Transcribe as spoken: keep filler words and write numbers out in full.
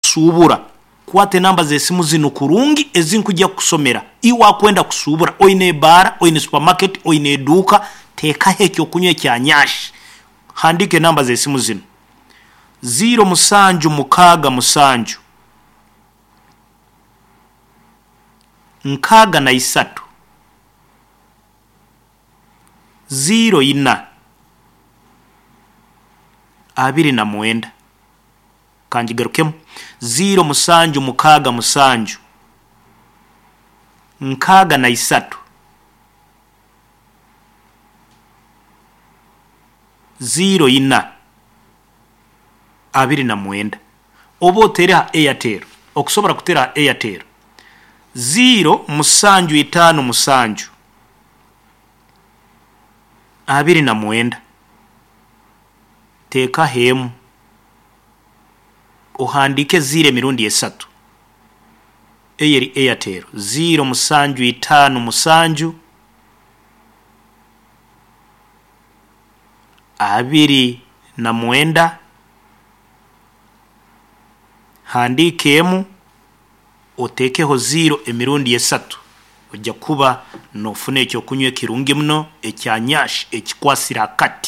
kusubura kwate namba z'esimu zino kurungi ezinkujja kusomera iwa kwenda kusubura oine bara oine supermarket oine duka teka hekyo kunywe kya nyashi handike namba z'esimu zino zero musanju mukaga musanju nkaga na isatu zero ina abiri na mwenda kanjigarukemu zero musanju mukaga musanju nkaga na isatu zero ina abiri na mwenda obo tera Airtel okusobora kutera Airtel zero musanju itano musanju abiri na mwenda teka hemu uhandike zire mirundi esatu eyeri Airtel zero musanju itano musanju abiri na mwenda handikemu otekeho zero emirundi esatu ojja kuba nofune ekyo kunywe kirungi mno ekyanyashi ekikwasira kati